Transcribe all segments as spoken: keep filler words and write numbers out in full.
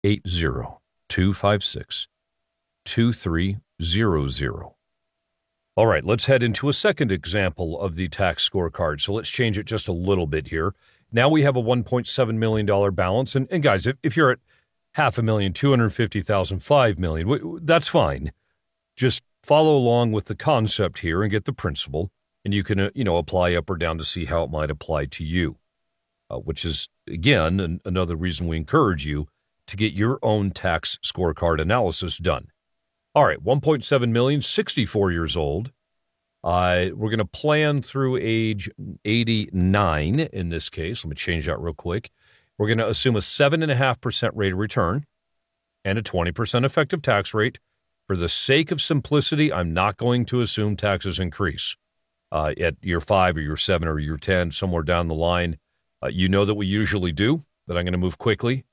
eight zero, two five six, two three zero zero. All right, let's head into a second example of the tax scorecard. So let's change it just a little bit here. Now we have a one point seven million dollars balance. And, and guys, if, if you're at half a million, two hundred fifty thousand, five million, w- that's fine. Just follow along with the concept here and get the principle. And you can, uh, you know, apply up or down to see how it might apply to you, uh, which is, again, an, another reason we encourage you to get your own tax scorecard analysis done. All right, one point seven million, sixty-four years old. Uh, we're going to plan through age eighty-nine in this case. Let me change that real quick. We're going to assume a seven point five percent rate of return and a twenty percent effective tax rate. For the sake of simplicity, I'm not going to assume taxes increase uh, at year five or year seven or year ten, somewhere down the line. Uh, you know that we usually do, but I'm going to move quickly.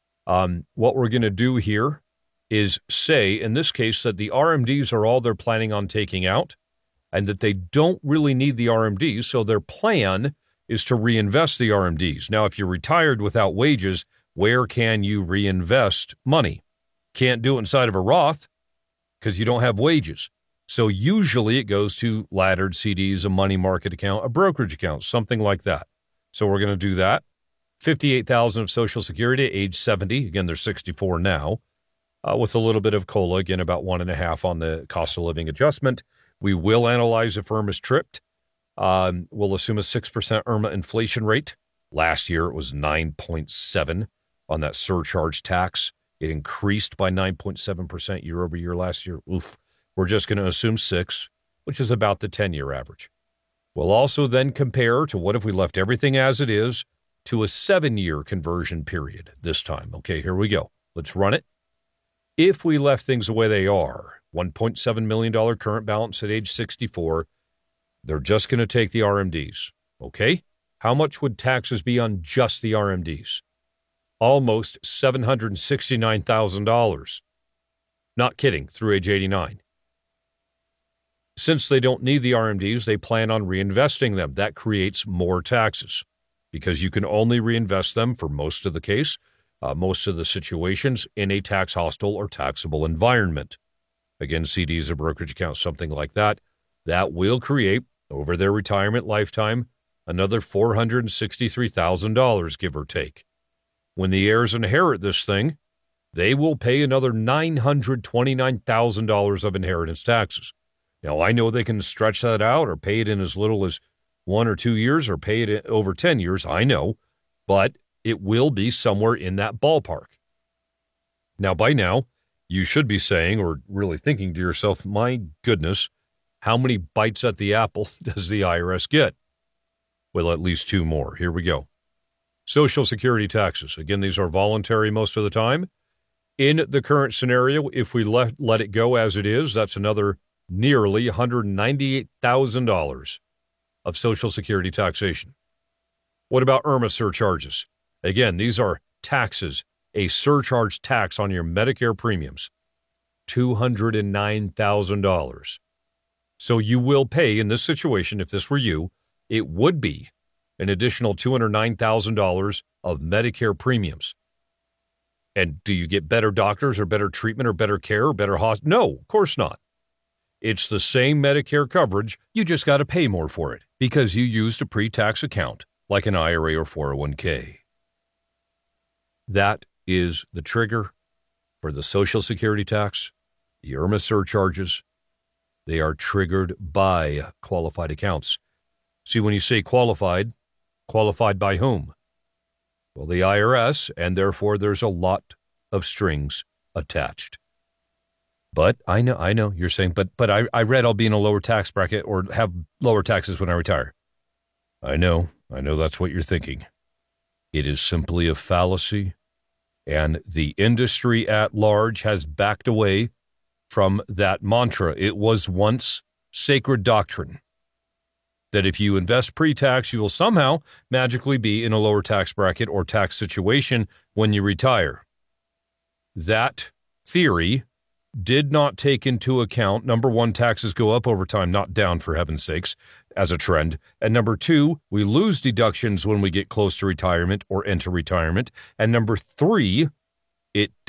Um, what we're going to do here is say, in this case, that the R M Ds are all they're planning on taking out and that they don't really need the R M Ds, so their plan is to reinvest the R M Ds. Now, if you're retired without wages, where can you reinvest money? Can't do it inside of a Roth because you don't have wages. So usually it goes to laddered C Ds, a money market account, a brokerage account, something like that. So we're going to do that. fifty-eight thousand dollars of Social Security at age seventy. Again, they're sixty-four now. Uh, with a little bit of COLA, again, about one and a half on the cost of living adjustment. We will analyze if IRMA's tripped. Um, we'll assume a six percent IRMA inflation rate. Last year, it was nine point seven on that surcharge tax. It increased by nine point seven percent year over year last year. Oof. We're just going to assume six, which is about the ten-year average. We'll also then compare to what if we left everything as it is to a seven-year conversion period this time. Okay, here we go. Let's run it. If we left things the way they are, one point seven million dollars current balance at age sixty-four, they're just going to take the R M Ds. Okay? How much would taxes be on just the R M Ds? Almost seven hundred sixty-nine thousand dollars. Not kidding, through age eighty-nine. Since they don't need the R M Ds, they plan on reinvesting them. That creates more taxes because you can only reinvest them for most of the case, uh, most of the situations in a tax hostile or taxable environment. Again, C Ds or brokerage accounts, something like that. That will create, over their retirement lifetime, another four hundred sixty-three thousand dollars, give or take. When the heirs inherit this thing, they will pay another nine hundred twenty-nine thousand dollars of inheritance taxes. Now, I know they can stretch that out or pay it in as little as one or two years or pay it over ten years, I know, but it will be somewhere in that ballpark. Now, by now, you should be saying or really thinking to yourself, my goodness, how many bites at the apple does the I R S get? Well, at least two more. Here we go. Social Security taxes. Again, these are voluntary most of the time. In the current scenario, if we let, let it go as it is, that's another nearly one hundred ninety-eight thousand dollars of Social Security taxation. What about IRMA surcharges? Again, these are taxes, a surcharge tax on your Medicare premiums, two hundred nine thousand dollars. So you will pay, in this situation, if this were you, it would be an additional two hundred nine thousand dollars of Medicare premiums. And do you get better doctors or better treatment or better care or better hospital? No, of course not. It's the same Medicare coverage. You just got to pay more for it because you used a pre-tax account like an I R A or four oh one k. That is the trigger for the Social Security tax, the IRMA surcharges. They are triggered by qualified accounts. See, when you say qualified, qualified by whom? Well, the I R S, and therefore there's a lot of strings attached. But I know, I know, you're saying, but but I, I read I'll be in a lower tax bracket or have lower taxes when I retire. I know, I know that's what you're thinking. It is simply a fallacy, and the industry at large has backed away from that mantra. It was once sacred doctrine that if you invest pre-tax, you will somehow magically be in a lower tax bracket or tax situation when you retire. That theory did not take into account, number one, taxes go up over time, not down, for heaven's sakes, as a trend. And number two, we lose deductions when we get close to retirement or enter retirement. And number three, It